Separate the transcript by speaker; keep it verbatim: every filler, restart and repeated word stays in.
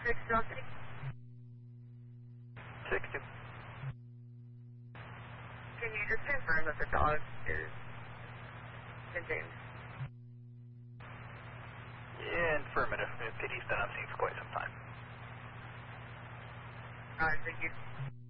Speaker 1: six Johnson.
Speaker 2: six two.
Speaker 1: Can you just confirm that the dog is contained?
Speaker 2: Yeah, affirmative. P D's been on scene for quite some time.
Speaker 1: Alright, thank you.